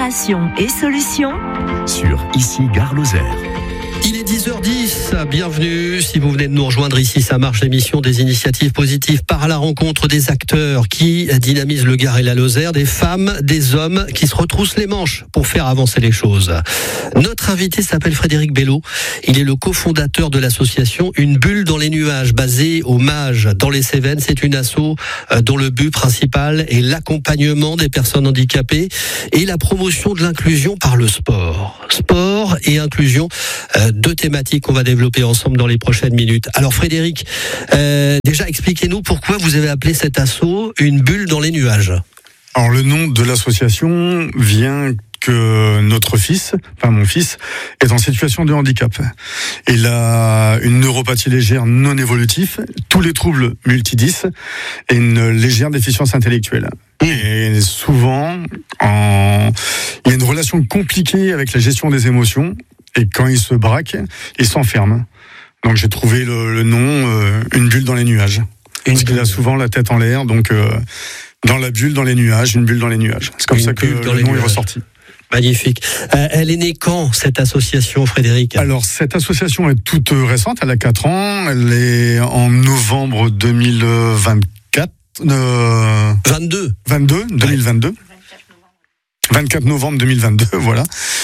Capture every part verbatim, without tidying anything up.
Inspiration et solutions sur Ici Gare Lozère. Il est dix heures dix, bienvenue. Si vous venez de nous rejoindre ici, ça marche, l'émission des initiatives positives par la rencontre des acteurs qui dynamisent le Gard et la Lozère, des femmes, des hommes qui se retroussent les manches pour faire avancer les choses. Notre invité s'appelle Frédéric Bello. Il est le cofondateur de l'association Une bulle dans les nuages, basée au Mage dans les Cévennes. C'est une asso dont le but principal est l'accompagnement des personnes handicapées et la promotion de l'inclusion par le sport. Sport et inclusion, euh, deux thématiques qu'on va développer ensemble dans les prochaines minutes. Alors Frédéric, euh, déjà expliquez-nous pourquoi vous avez appelé cet assaut Une bulle dans les nuages. Alors le nom de l'association vient que notre fils, enfin mon fils, est en situation de handicap. Il a une neuropathie légère non évolutive, tous les troubles multidis et une légère déficience intellectuelle. Et souvent, en... il y a une relation compliquée avec la gestion des émotions. Et quand il se braque, il s'enferme. Donc j'ai trouvé le, le nom euh, Une bulle dans les nuages. Une Parce qu'il a souvent la tête en l'air, donc euh, dans la bulle, dans les nuages, une bulle dans les nuages. C'est comme une ça que le nom nuages. Est ressorti. Magnifique. Euh, elle est née quand, cette association, Frédéric ? Alors, cette association est toute récente, elle a quatre ans. Elle est en novembre deux mille vingt-quatre. Euh, vingt-deux. vingt-deux, deux mille vingt-deux. vingt-quatre novembre deux mille vingt-deux, voilà.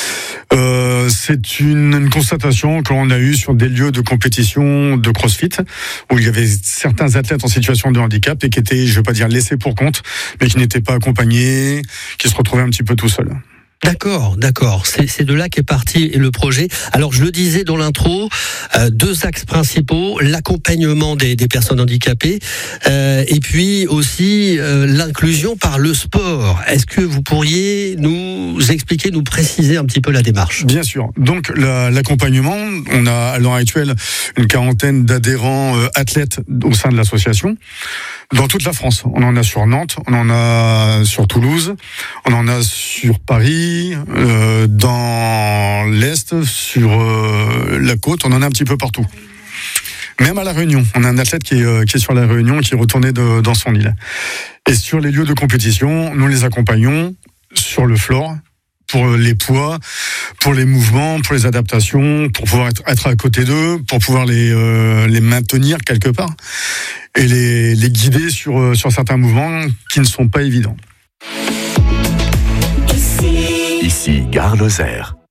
Euh, c'est une, une constatation que l'on a eue sur des lieux de compétition de CrossFit où il y avait certains athlètes en situation de handicap et qui étaient, je ne vais pas dire laissés pour compte, mais qui n'étaient pas accompagnés, qui se retrouvaient un petit peu tout seuls. D'accord, d'accord. C'est, c'est de là qu'est parti le projet. Alors, je le disais dans l'intro, euh, deux axes principaux, l'accompagnement des, des personnes handicapées euh, et puis aussi euh, l'inclusion par le sport. Est-ce que vous pourriez nous expliquer, nous préciser un petit peu la démarche ? Bien sûr. Donc, la, l'accompagnement, on a à l'heure actuelle une quarantaine d'adhérents euh, athlètes au sein de l'association. Dans toute la France. On en a sur Nantes, on en a sur Toulouse, on en a sur Paris, euh, dans l'Est, sur euh, la côte, on en a un petit peu partout. Même à La Réunion, on a un athlète qui est, euh, qui est sur La Réunion, qui est retourné de, dans son île. Et sur les lieux de compétition, nous les accompagnons sur le floor, pour les poids, pour les mouvements, pour les adaptations, pour pouvoir être, être à côté d'eux, pour pouvoir les, euh, les maintenir quelque part et les, les guider sur, sur certains mouvements qui ne sont pas évidents. Ici, Ici Gare Lozère.